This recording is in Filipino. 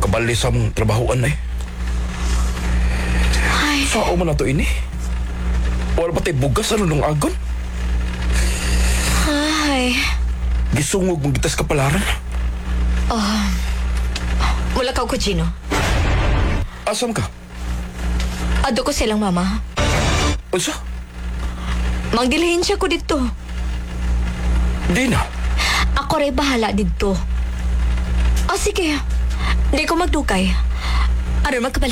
kabali sa mong trabahoan eh. Ay, Sao man na to ini? Wala pa tayo bugas ano nung agon? ay. Gisungog mong gitas kapalaran. Wala ka kutsino. Asam ka? Ado ko silang mama. Unsa? Mangdilhin siya ko dito. Di na. Ako rin bahala dito. O sige, di ko magdukay. Aron magkabalik